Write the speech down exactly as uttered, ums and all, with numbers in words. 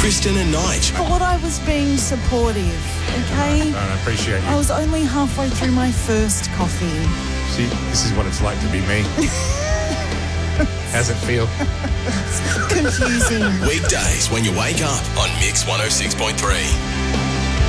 Kristen and Nige. I thought I was being supportive, okay? No, I appreciate you. I was only halfway through my first coffee. See, this is what it's like to be me. How's it feel? Confusing. Weekdays when you wake up on Mix one oh six point three.